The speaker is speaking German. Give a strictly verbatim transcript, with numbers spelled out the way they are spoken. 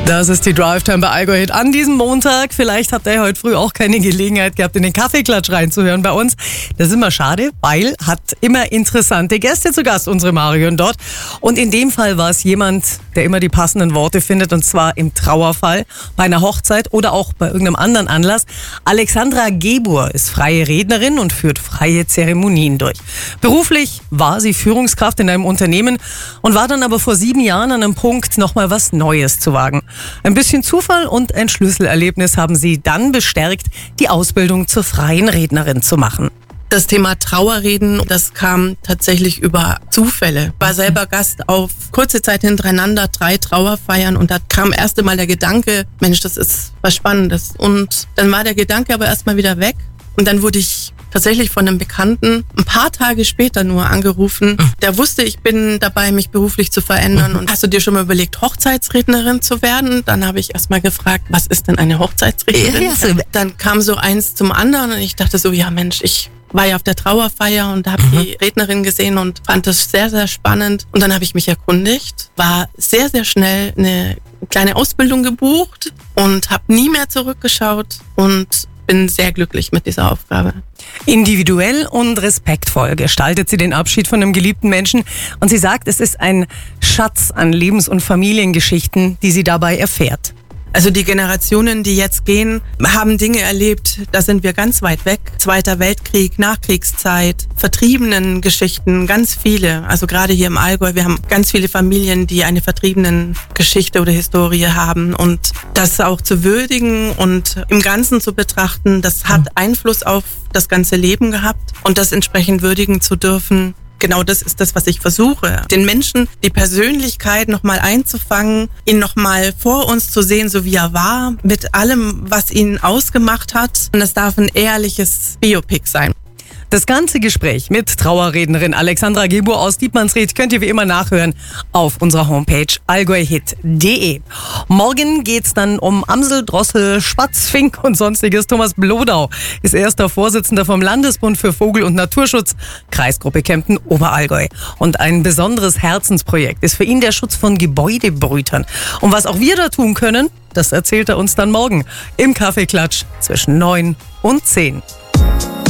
Das ist die Drive-Time bei Allgäu Hit an diesem Montag. Vielleicht habt ihr heute früh auch keine Gelegenheit gehabt, in den Kaffeeklatsch reinzuhören bei uns. Das ist immer schade, weil hat immer interessante Gäste zu Gast, unsere Marion dort. Und in dem Fall war es jemand, der immer die passenden Worte findet, und zwar im Trauerfall, bei einer Hochzeit oder auch bei irgendeinem anderen Anlass. Alexandra Gebur ist freie Rednerin und führt freie Zeremonien durch. Beruflich war sie Führungskraft in einem Unternehmen und war dann aber vor sieben Jahren an einem Punkt, nochmal was Neues zu wagen. Ein bisschen Zufall und ein Schlüsselerlebnis haben sie dann bestärkt, die Ausbildung zur freien Rednerin zu machen. Das Thema Trauerreden, das kam tatsächlich über Zufälle. War selber Gast auf kurze Zeit hintereinander drei Trauerfeiern und da kam erst einmal der Gedanke, Mensch, das ist was Spannendes. Und dann war der Gedanke aber erstmal wieder weg und dann wurde ich tatsächlich von einem Bekannten ein paar Tage später nur angerufen. Der wusste, ich bin dabei, mich beruflich zu verändern. Und hast du dir schon mal überlegt, Hochzeitsrednerin zu werden? Dann habe ich erstmal gefragt, was ist denn eine Hochzeitsrednerin? Ja, ja. Dann kam so eins zum anderen und ich dachte so, ja Mensch, ich war ja auf der Trauerfeier und habe mhm. die Rednerin gesehen und fand das sehr, sehr spannend. Und dann habe ich mich erkundigt, war sehr, sehr schnell eine kleine Ausbildung gebucht und habe nie mehr zurückgeschaut und bin sehr glücklich mit dieser Aufgabe. Individuell und respektvoll gestaltet sie den Abschied von einem geliebten Menschen und sie sagt, es ist ein Schatz an Lebens- und Familiengeschichten, die sie dabei erfährt. Also die Generationen, die jetzt gehen, haben Dinge erlebt, da sind wir ganz weit weg. Zweiter Weltkrieg, Nachkriegszeit, Vertriebenen-Geschichten, ganz viele. Also gerade hier im Allgäu, wir haben ganz viele Familien, die eine Vertriebenen-Geschichte oder Historie haben. Und das auch zu würdigen und im Ganzen zu betrachten, das hat Einfluss auf das ganze Leben gehabt. Und das entsprechend würdigen zu dürfen, genau das ist das, was ich versuche. Den Menschen die Persönlichkeit nochmal einzufangen, ihn nochmal vor uns zu sehen, so wie er war, mit allem, was ihn ausgemacht hat. Und es darf ein ehrliches Biopic sein. Das ganze Gespräch mit Trauerrednerin Alexandra Gebur aus Dietmannsried könnt ihr wie immer nachhören auf unserer Homepage allgäuhit punkt de. Morgen geht's dann um Amsel, Drossel, Spatz, Fink und sonstiges. Thomas Blodau ist erster Vorsitzender vom Landesbund für Vogel- und Naturschutz, Kreisgruppe Kempten Oberallgäu. Und ein besonderes Herzensprojekt ist für ihn der Schutz von Gebäudebrütern. Und was auch wir da tun können, das erzählt er uns dann morgen im Kaffeeklatsch zwischen neun und zehn.